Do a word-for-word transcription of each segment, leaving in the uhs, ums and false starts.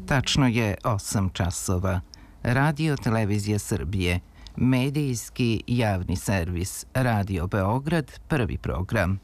Tačno je osam časova. Radio Televizija Srbije, medijski javni servis, Radio Beograd, prvi program.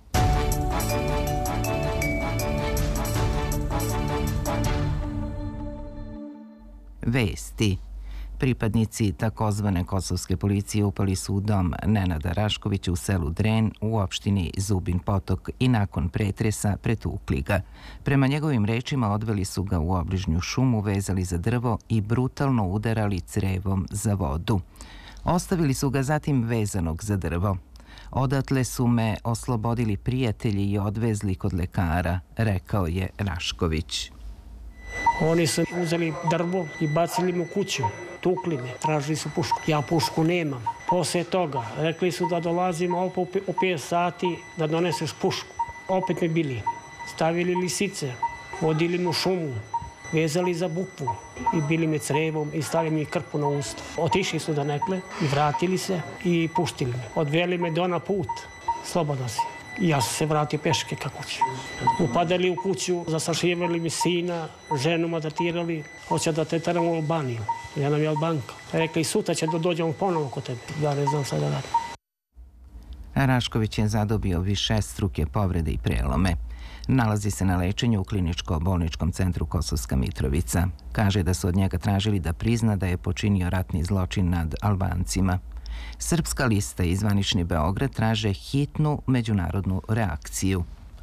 Vesti. Pripadnici takozvane kosovske policije upali su u dom Nenada Raškovića u selu Dren u opštini Zubin Potok i nakon pretresa pretukli ga. Prema njegovim rečima odveli su ga u obližnju šumu, vezali za drvo i brutalno udarali crevom za vodu. Ostavili su ga zatim vezanog za drvo. Odatle su me oslobodili prijatelji i odvezli kod lekara, rekao je Rašković. Oni su uzeli drvo i bacili me u kuću. Tukli me, tražili su pušku. Ja pušku nemam. Poslije toga rekli su da dolazimo opet u pet sati da doneseš pušku. Opet me bili. Stavili lisice, vodili me u šumu, vezali za bukvu i bili me crevom i stavili mi krpu na usta. Otišli su da nekle i vratili se i puštili me. Odveli me do na put. Slobodan si. I ja sam se vratio peške ka kući. Upadali u kuću, zastrašivali mi sina, ženu maltretirali, hoće da te teramo u Albaniju. Ja nam je Albanka. Rekli, sutra će da dođemo ponovo kod tebe. Ja ne znam šta da radim. Rašković je zadobio višestruke povrede i prelome. Nalazi se na lečenju u kliničko-bolničkom centru Kosovska Mitrovica. Kaže da su od njega tražili da prizna da je počinio ratni zločin nad Albancima. Srpska lista i zvanični Beograd traže hitnu međunarodnu reakciju.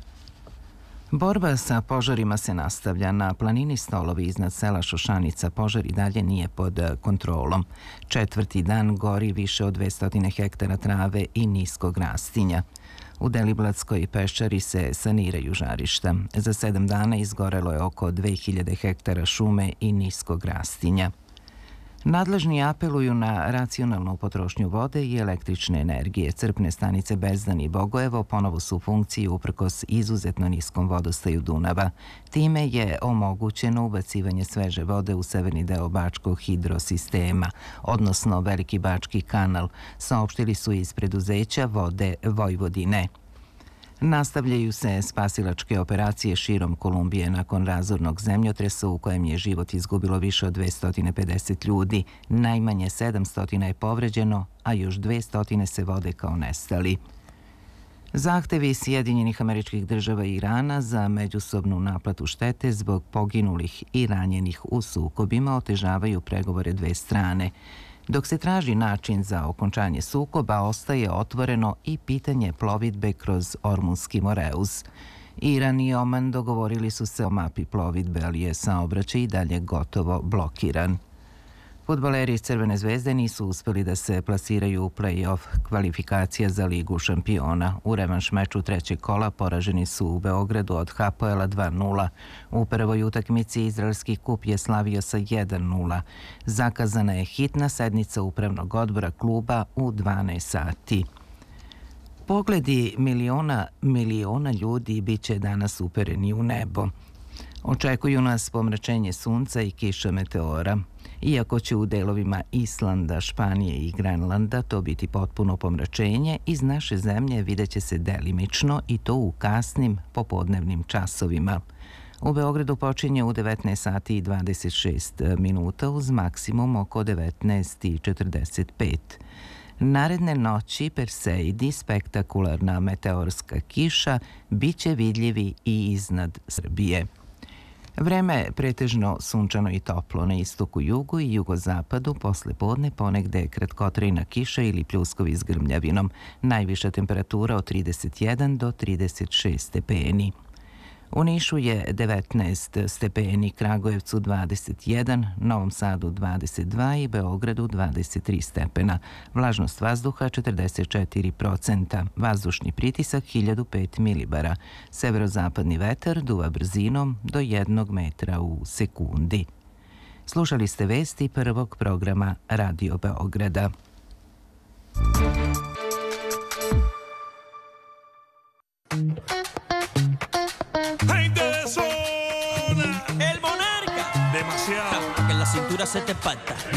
Borba sa požarima se nastavlja. Na planini Stolovi iznad sela Šošanica požar i dalje nije pod kontrolom. Četvrti dan gori više od dvesta hektara trave i niskog rastinja. U Deliblatskoj peščari se saniraju žarišta. Za sedam dana izgorelo je oko dve hiljade hektara šume i niskog rastinja. Nadležni apeluju na racionalnu potrošnju vode i električne energije. Crpne stanice Bezdan i Bogojevo ponovo su u funkciji uprkos izuzetno niskom vodostaju Dunava. Time je omogućeno ubacivanje sveže vode u severni deo Bačkog hidrosistema, odnosno Veliki Bački kanal, saopštili su iz preduzeća Vode Vojvodine. Nastavljaju se spasilačke operacije širom Kolumbije nakon razornog zemljotresa u kojem je život izgubilo više od dvesta pedeset ljudi. Najmanje sedamsto je povređeno, a još dvesta se vode kao nestali. Zahtevi Sjedinjenih Američkih Država i Irana za međusobnu naplatu štete zbog poginulih i ranjenih u sukobima otežavaju pregovore dve strane. Dok se traži način za okončanje sukoba, ostaje otvoreno i pitanje plovidbe kroz Ormunski Moreus. Iran i Oman dogovorili su se o mapi plovidbe, ali je saobraćaj i dalje gotovo blokiran. Fudbaleri iz Crvene zvezde nisu uspeli da se plasiraju u play-off kvalifikacija za Ligu šampiona. U revanš meču trećeg kola poraženi su u Beogradu od Hapoela dva nula. U prvoj utakmici izraelski kup je slavio sa jedan nula. Zakazana je hitna sednica upravnog odbora kluba u dvanaest sati. Pogledi miliona, miliona ljudi bit će danas upereni u nebo. Očekuju nas pomračenje sunca i kiša meteora. Iako će u delovima Islanda, Španije i Grenlanda to biti potpuno pomračenje, iz naše zemlje vidjet će se delimično i to u kasnim popodnevnim časovima. U Beogradu počinje u devetnaest sati i dvadeset šest minuta uz maksimum oko devetnaest i četrdeset pet. Naredne noći Perseidi, spektakularna meteorska kiša, bit će vidljivi i iznad Srbije. Vreme pretežno sunčano i toplo na istoku, jugu i jugozapadu, posle podne ponegde kratkotrajna kiša ili pljuskovi s grmljavinom. Najviša temperatura od trideset jedan do trideset šest stepeni. U Nišu je devetnaest stepeni, Kragujevcu dvadeset jedan, Novom Sadu dvadeset dva i Beogradu dvadeset tri stepena. Vlažnost vazduha četrdeset četiri procenta, vazdušni pritisak hiljadu pet milibara. Severozapadni vetar duva brzinom do jednog metra u sekundi. Slušali ste vesti prvog programa Radio Beograda. El monarca. Demasiado. Que la cintura se te parta.